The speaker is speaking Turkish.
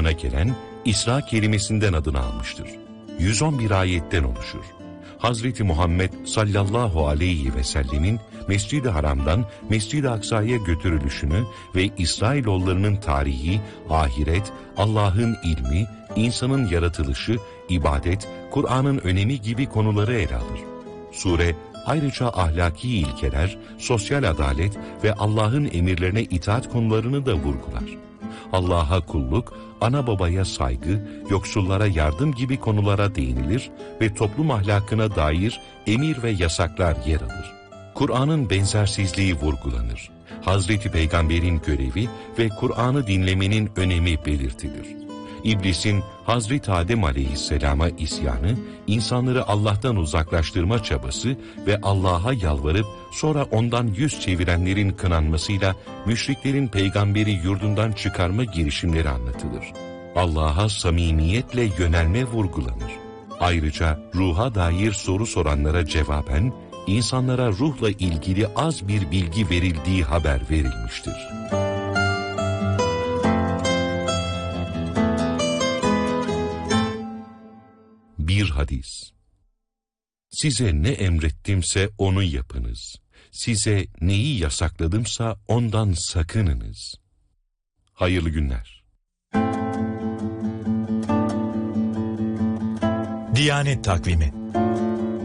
anlamına gelen İsra kelimesinden adını almıştır. 111 ayetten oluşur. Hazreti Muhammed sallallahu aleyhi ve sellemin Mescid-i Haram'dan Mescid-i Aksa'ya götürülüşünü ve İsrailoğullarının tarihi, ahiret, Allah'ın ilmi, insanın yaratılışı, ibadet, Kur'an'ın önemi gibi konuları ele alır. Sure ayrıca ahlaki ilkeler, sosyal adalet ve Allah'ın emirlerine itaat konularını da vurgular. Allah'a kulluk, ana babaya saygı, yoksullara yardım gibi konulara değinilir ve toplum ahlakına dair emir ve yasaklar yer alır. Kur'an'ın benzersizliği vurgulanır. Hazreti Peygamber'in görevi ve Kur'an'ı dinlemenin önemi belirtilir. İblisin Hazreti Adem aleyhisselama isyanı, insanları Allah'tan uzaklaştırma çabası ve Allah'a yalvarıp sonra ondan yüz çevirenlerin kınanmasıyla müşriklerin peygamberi yurdundan çıkarma girişimleri anlatılır. Allah'a samimiyetle yönelme vurgulanır. Ayrıca ruha dair soru soranlara cevaben, insanlara ruhla ilgili az bir bilgi verildiği haber verilmiştir. Bir hadis. Size ne emrettimse onu yapınız. Size neyi yasakladımsa ondan sakınınız. Hayırlı günler. Diyanet Takvimi